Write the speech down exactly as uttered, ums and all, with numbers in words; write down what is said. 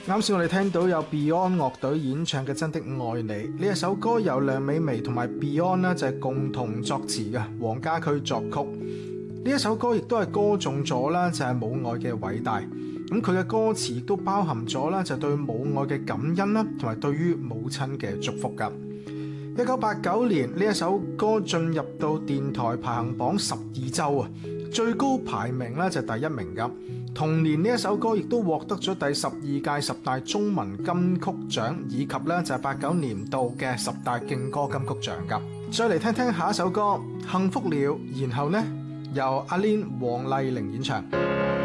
啱先我哋聽到有 Beyond 樂隊演唱嘅《真的愛你》呢一首歌，由梁美薇同埋 Beyond 呢就係共同作詞嘅，黃家駒作曲。呢一首歌亦都係歌頌咗啦，就係母愛嘅偉大。咁佢嘅歌詞亦都包含咗啦，就對母愛嘅感恩啦，同埋對於母親嘅祝福噶。一九八九年呢一首歌進入到電台排行榜十二周啊，最高排名咧就第一名噶。同年呢一首歌亦都獲得咗第十二屆十大中文金曲獎，以及咧就係八九年度嘅十大勁歌金曲獎噶。再嚟聽聽下一首歌《幸福了》，然後呢由阿 Lin 黃麗玲演唱。